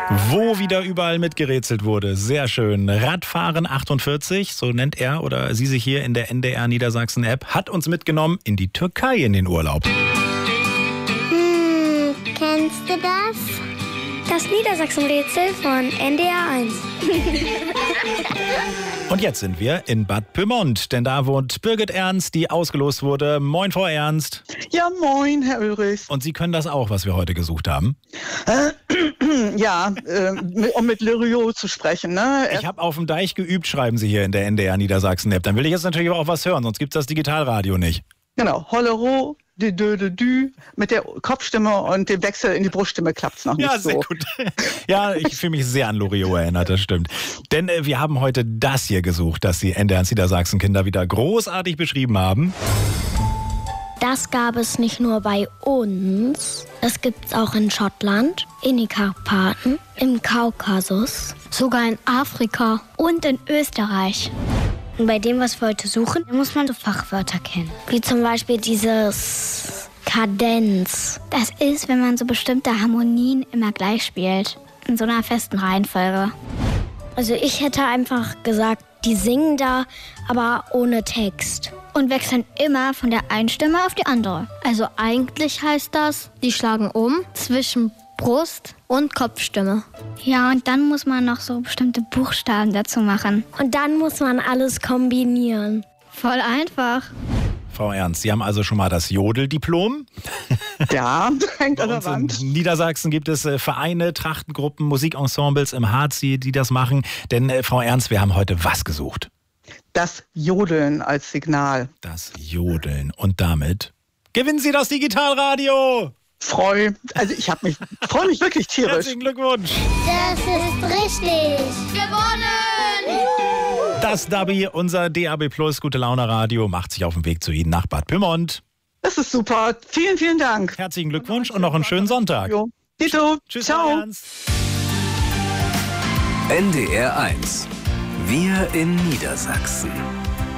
Wo wieder überall mitgerätselt wurde. Sehr schön. Radfahren 48, so nennt er oder sie sich hier in der NDR Niedersachsen App, hat uns mitgenommen in die Türkei in den Urlaub. Kennst du das? Das Niedersachsen-Rätsel von NDR 1. Und jetzt sind wir in Bad Pyrmont, denn da wohnt Birgit Ernst, die ausgelost wurde. Moin, Frau Ernst. Ja, moin, Herr Ulrichs. Und Sie können das auch, was wir heute gesucht haben? Ja, um mit Loriot zu sprechen. Ne? Ich habe auf dem Deich geübt, schreiben Sie hier in der NDR Niedersachsen-App. Dann will ich jetzt natürlich auch was hören, sonst gibt es das Digitalradio nicht. Genau, Hollero, dü, mit der Kopfstimme und dem Wechsel in die Bruststimme klappt es noch nicht so. Ja, sehr gut. Ja, ich fühle mich sehr an Loriot erinnert, das stimmt. Denn wir haben heute das hier gesucht, das die NDR Niedersachsen-Kinder wieder großartig beschrieben haben. Das gab es nicht nur bei uns, das gibt es auch in Schottland, in den Karpaten, im Kaukasus, sogar in Afrika und in Österreich. Und bei dem, was wir heute suchen, muss man so Fachwörter kennen. Wie zum Beispiel dieses Kadenz. Das ist, wenn man so bestimmte Harmonien immer gleich spielt. In so einer festen Reihenfolge. Also ich hätte einfach gesagt, die singen da, aber ohne Text. Und wechseln immer von der einen Stimme auf die andere. Also eigentlich heißt das, die schlagen um zwischen Brust und Kopfstimme. Ja, und dann muss man noch so bestimmte Buchstaben dazu machen. Und dann muss man alles kombinieren. Voll einfach. Frau Ernst, Sie haben also schon mal das Jodeldiplom. Ja, hängt an Bei der uns Wand. in Niedersachsen gibt es Vereine, Trachtengruppen, Musikensembles im Harz, die das machen. Denn, Frau Ernst, wir haben heute was gesucht? Das Jodeln als Signal. Das Jodeln. Und damit gewinnen Sie das Digitalradio. Also ich freue mich wirklich tierisch. Herzlichen Glückwunsch. Das ist richtig. Gewonnen! Das DABI, unser DAB Plus Gute Laune Radio, macht sich auf den Weg zu Ihnen nach Bad Pyrmont. Das ist super. Vielen, vielen Dank. Herzlichen Glückwunsch und noch einen schönen Sonntag. Jo. Dito. Tschüss, Ciao. Frau Ernst. NDR 1. Wir in Niedersachsen.